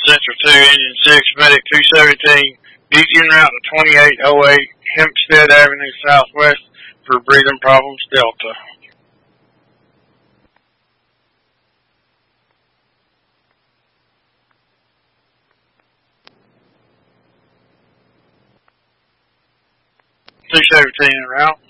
Central 2, Engine 6, Medic 217, BG en route to 2808 Hempstead Avenue Southwest for breathing problems, Delta. Two 17 en route.